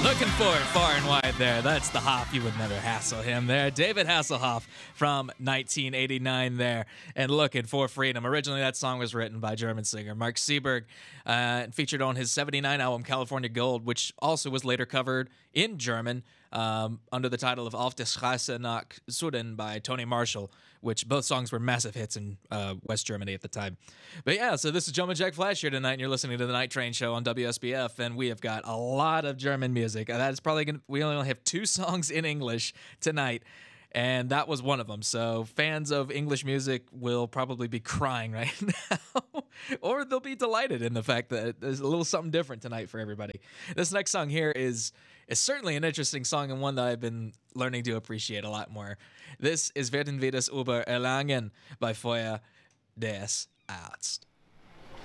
Looking for it far and wide there. That's the Hoff. You would never hassle him there. David Hasselhoff from 1989 there. And Looking for Freedom. Originally, that song was written by German singer Mark Seeberg and featured on his 79 album California Gold, which also was later covered in German under the title of Auf der Straße nach Süden by Tony Marshall, which both songs were massive hits in West Germany at the time. But yeah, so this is Jumpin' Jack Flash here tonight, and you're listening to The Night Train Show on WSBF, and we have got a lot of German music. That is probably we only have 2 songs in English tonight, and that was one of them. So fans of English music will probably be crying right now, or they'll be delighted in the fact that there's a little something different tonight for everybody. This next song here is certainly an interesting song and one that I've been learning to appreciate a lot more. This is Werden wir das über Erlangen by Feuer des Arzt.